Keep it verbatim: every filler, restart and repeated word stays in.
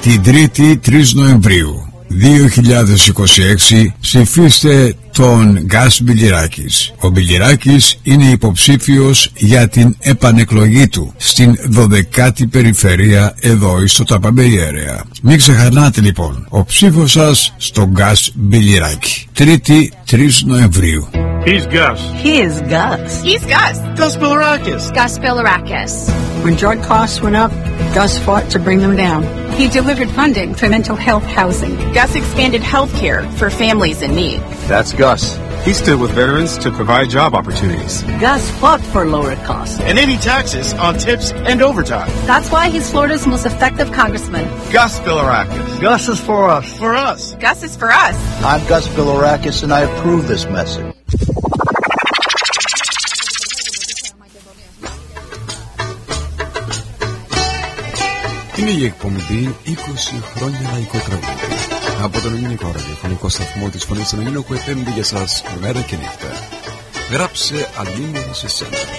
την Τρίτη τρεις Νοεμβρίου δύο χιλιάδες είκοσι έξι ψηφίστε τον Γκάς Μπιλιράκης. Ο Μπιλιράκης είναι υποψήφιος για την επανεκλογή του στην δωδεκάτη περιφέρεια εδώ στο Ταπαμπέιερεα. Μην ξεχνάτε λοιπόν, ο ψήφος σας στον Γκάς Μπιλιράκη. Τρίτη τρεις Νοεμβρίου. He's Gus. He is Gus. He's Gus. Gus Bilirakis. Gus Bilirakis. When drug costs went up, Gus fought to bring them down. He delivered funding for mental health housing. Gus expanded health care for families in need. That's Gus. He stood with veterans to provide job opportunities. Gus fought for lower costs. And any taxes on tips and overtime. That's why he's Florida's most effective congressman. Gus Bilirakis. Gus is for us. For us. Gus is for us. I'm Gus Bilirakis and I approve this message. Είναι η εκπομπή είκοσι χρόνια λαϊκό τραγούδι. Από τον ελληνικό ραδιοφωνικό σταθμό της Φωνής Ενωμένου που επέμβει για σας μέρα και νύχτα. Γράψε αλλήμον σε σένα.